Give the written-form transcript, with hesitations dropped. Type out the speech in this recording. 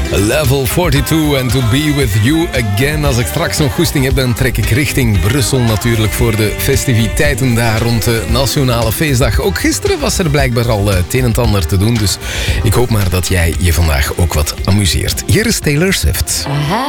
Level 42 and To Be With You Again. Als ik straks nog goesting heb, dan trek ik richting Brussel natuurlijk voor de festiviteiten daar rond de Nationale Feestdag. Ook gisteren was er blijkbaar al het een en ander te doen, dus ik hoop maar dat jij je vandaag ook wat amuseert. Hier is Taylor Swift.